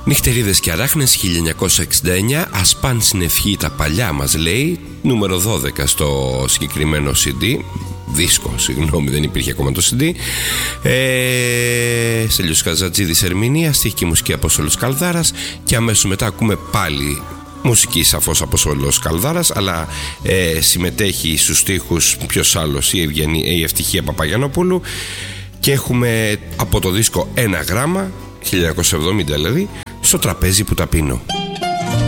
Νυχτερίδες και αράχνες 1969. Ας παν στην ευχή τα παλιά μας, λέει. Νούμερο 12 στο συγκεκριμένο CD. Δίσκο, συγγνώμη, δεν υπήρχε ακόμα το CD. Στέλιος Καζατζίδης ερμηνεία, στίχη και μουσική Απόστολος Καλδάρας. Και αμέσως μετά ακούμε πάλι μουσική, σαφώς Απόστολος Καλδάρας, αλλά συμμετέχει στους στίχους ποιος άλλος, η Ευτυχία Παπαγιαννόπουλου. Και έχουμε από το δίσκο Ένα γράμμα, 1970 δηλαδή, Στο τραπέζι που τα πίνω.